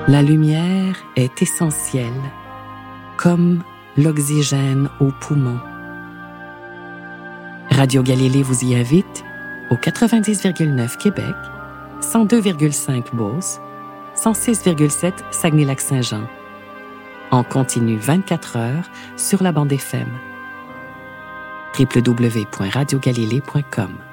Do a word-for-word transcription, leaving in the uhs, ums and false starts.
La lumière est essentielle, comme l'oxygène aux poumons. Radio Galilée vous y invite au quatre-vingt-dix virgule neuf Québec, cent deux virgule cinq Beauce, cent six virgule sept Saguenay-Lac-Saint-Jean. En continu vingt-quatre heures sur la bande F M. w w w point radio galilée point com